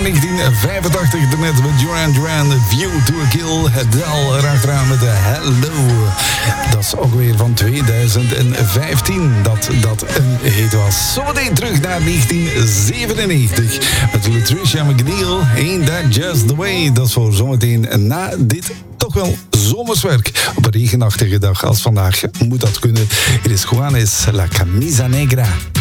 1985 net met Duran Duran, View to a Kill. Adele erachteraan met de Hello. Dat is ook weer van 2015 dat een hit was. Zometeen terug naar 1997 met Latricia McNeil. Ain't That Just The Way. Dat is voor zometeen na dit toch wel zomerswerk. Op een regenachtige dag als vandaag moet dat kunnen. Hier is Juanes La Camisa Negra.